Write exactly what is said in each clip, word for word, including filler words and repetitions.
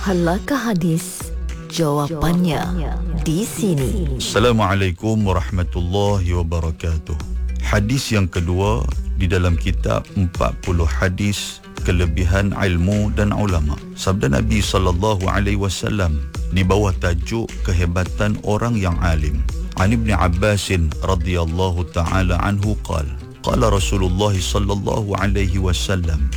Halakah hadis? Jawapannya di sini. Assalamualaikum warahmatullahi wabarakatuh. Hadis yang kedua di dalam kitab empat puluh hadis kelebihan ilmu dan ulama. Sabda Nabi sallallahu alaihi wasallam di bawah tajuk kehebatan orang yang alim. An Ibn Abbas radhiyallahu taala anhu qala qala Rasulullah sallallahu alaihi wasallam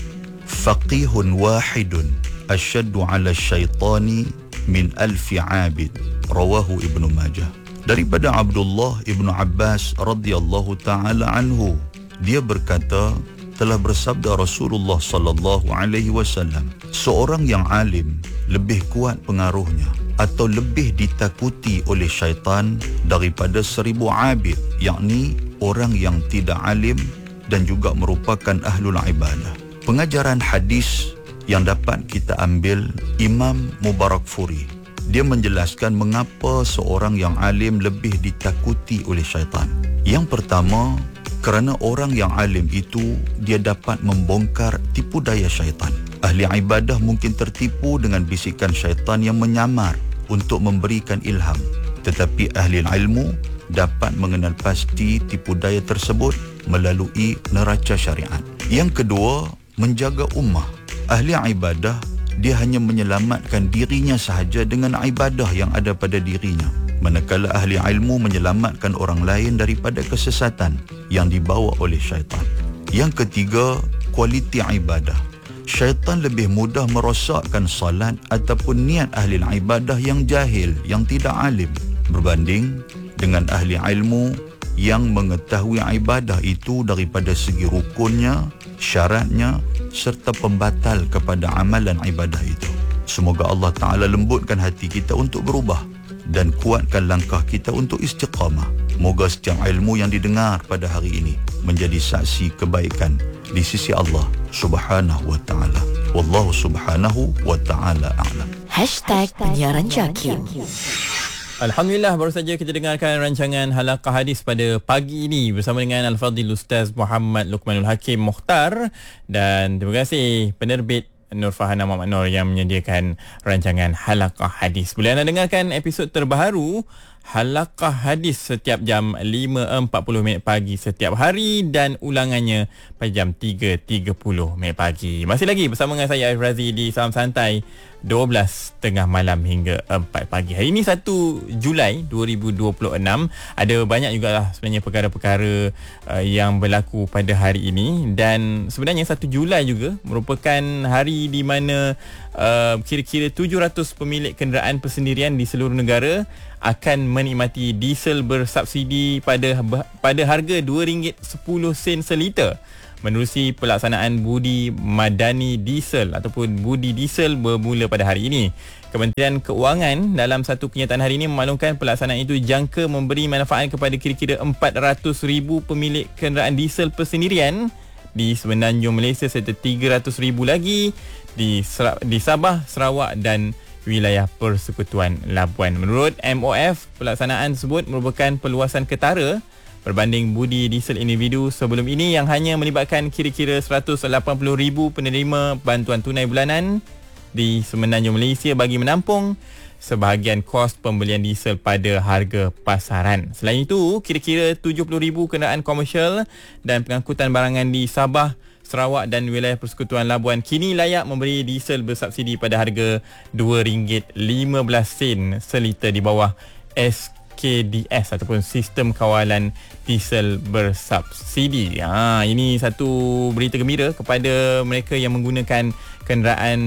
faqihun wahidun asyaddu 'ala syaitani min alfi 'abid. Rawahu Ibnu Majah. Daripada Abdullah Ibnu Abbas radhiyallahu taala anhu, dia berkata, telah bersabda Rasulullah sallallahu alaihi wasallam, seorang yang alim lebih kuat pengaruhnya atau lebih ditakuti oleh syaitan daripada seribu abid, yakni orang yang tidak alim dan juga merupakan ahlul ibadah. Pengajaran hadis yang dapat kita ambil Imam Mubarakfuri. Dia menjelaskan mengapa seorang yang alim lebih ditakuti oleh syaitan. Yang pertama, kerana orang yang alim itu dia dapat membongkar tipu daya syaitan. Ahli ibadah mungkin tertipu dengan bisikan syaitan yang menyamar untuk memberikan ilham, tetapi ahli ilmu dapat mengenal pasti tipu daya tersebut melalui neraca syariat. Yang kedua, menjaga ummah. Ahli ibadah dia hanya menyelamatkan dirinya sahaja dengan ibadah yang ada pada dirinya, manakala ahli ilmu menyelamatkan orang lain daripada kesesatan yang dibawa oleh syaitan. Yang ketiga, kualiti ibadah. Syaitan lebih mudah merosakkan salat ataupun niat ahli ibadah yang jahil, yang tidak alim, berbanding dengan ahli ilmu yang mengetahui ibadah itu daripada segi rukunnya, syaratnya serta pembatal kepada amalan ibadah itu. Semoga Allah Ta'ala lembutkan hati kita untuk berubah dan kuatkan langkah kita untuk istiqamah. Moga setiap ilmu yang didengar pada hari ini menjadi saksi kebaikan di sisi Allah Subhanahu wa Ta'ala. Wallahu Subhanahu wa Ta'ala a'lam. Hashtag penyiaran Jakim. Alhamdulillah, baru saja kita dengarkan rancangan Halaqah Hadis pada pagi ini bersama dengan Al-Fadhil Ustaz Muhammad Luqmanul Hakim Mukhtar, dan terima kasih penerbit Nur Fahana Muhammad Nur yang menyediakan rancangan Halaqah Hadis. Boleh anda dengarkan episod terbaru Halaqah Hadis setiap jam lima empat puluh minit pagi setiap hari dan ulangannya pada jam tiga tiga puluh minit pagi. Masih lagi bersama dengan saya Arif Razi di Salam Santai dua belas tengah malam hingga empat pagi. Hari ini satu Julai dua ribu dua puluh enam. Ada banyak jugalah sebenarnya perkara-perkara uh, yang berlaku pada hari ini, dan sebenarnya satu Julai juga merupakan hari di mana uh, kira-kira tujuh ratus pemilik kenderaan persendirian di seluruh negara akan menikmati diesel bersubsidi pada pada harga dua ringgit sepuluh sen seliter menerusi pelaksanaan budi madani diesel ataupun budi diesel bermula pada hari ini. Kementerian Keuangan dalam satu kenyataan hari ini memaklumkan pelaksanaan itu jangka memberi manfaat kepada kira-kira empat ratus ribu pemilik kenderaan diesel persendirian di Semenanjung Malaysia serta tiga ratus ribu lagi di di Sabah, Sarawak dan wilayah Persekutuan Labuan. Menurut M O F, pelaksanaan tersebut merupakan perluasan ketara berbanding budi diesel individu sebelum ini yang hanya melibatkan kira-kira seratus lapan puluh ribu penerima bantuan tunai bulanan di Semenanjung Malaysia bagi menampung sebahagian kos pembelian diesel pada harga pasaran. Selain itu, kira-kira tujuh puluh ribu kenderaan komersial dan pengangkutan barangan di Sabah, Sarawak dan wilayah Persekutuan Labuan kini layak memberi diesel bersubsidi pada harga dua ringgit lima belas sen seliter di bawah S K D S ataupun Sistem Kawalan Diesel Bersubsidi. Ha, ini satu berita gembira kepada mereka yang menggunakan kenderaan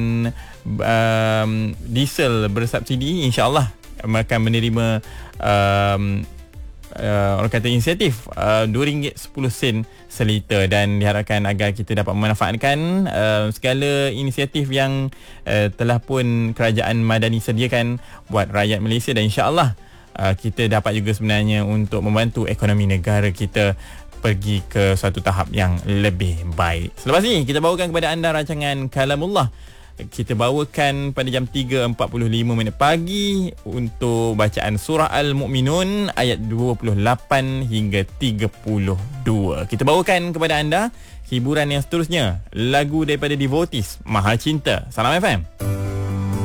um, diesel bersubsidi. InsyaAllah mereka akan menerima um, Uh, orang kata inisiatif uh, dua ringgit sepuluh sen seliter, dan diharapkan agar kita dapat memanfaatkan uh, segala inisiatif yang uh, telah pun kerajaan Madani sediakan buat rakyat Malaysia, dan insya-Allah uh, kita dapat juga sebenarnya untuk membantu ekonomi negara kita pergi ke suatu tahap yang lebih baik. Selepas ini kita bawakan kepada anda rancangan Kalamullah. Kita bawakan pada jam tiga empat puluh lima minit pagi untuk bacaan surah Al-Mu'minun ayat dua puluh lapan hingga tiga puluh dua. Kita bawakan kepada anda hiburan yang seterusnya, lagu daripada Devotees, Mahal Cinta. Salam F M.